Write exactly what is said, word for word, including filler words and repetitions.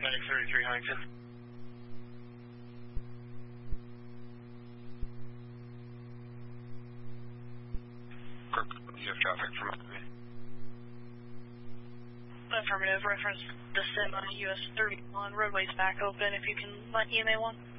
Paramedic thirty-three Huntington. Kirk, you have traffic from me. Affirmative, reference the semi U S thirty-one, roadways back open if you can let E M A one.